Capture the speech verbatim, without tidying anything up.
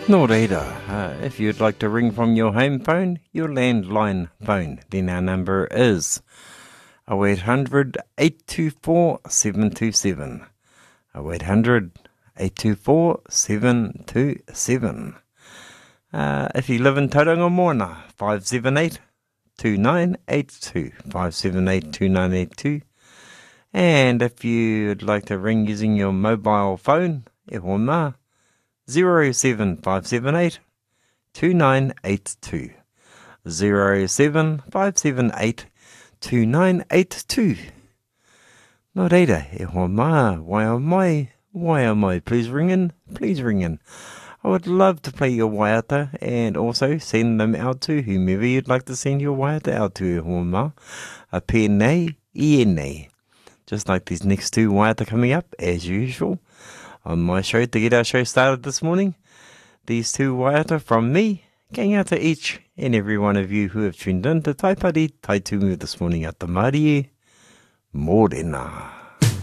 No reira, uh, if you'd like to ring from your home phone, your landline phone, then our number is oh eight hundred, eight two four, seven two seven. oh eight hundred, eight two four, seven two seven. Uh, if you live in Tauranga Moana, five seven eight, two nine eight two, five seven eight, two nine eight two. And if you'd like to ring using your mobile phone, e hoa mā, zero seven five seven eight, two nine eight two. zero seven five seven eight, two nine eight two. Nō reira, e hoa mā, wai o mai, wai o mai, please ring in, please ring in. I would love to play your waiata and also send them out to whomever you'd like to send your waiata out to, e hoa mā. A pēnei, I nei. Just like these next two waiata coming up, as usual, on my show to get our show started this morning. These two waiata from me, going out to each and every one of you who have tuned in to Taipari Taitumu this morning at the Mārie. Mōrena.